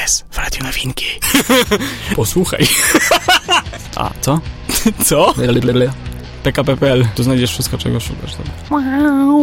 Jest, w Radiu Nowinki. Posłuchaj. A, co? Co? PKP.pl. Tu znajdziesz wszystko, czego szukasz. Wow.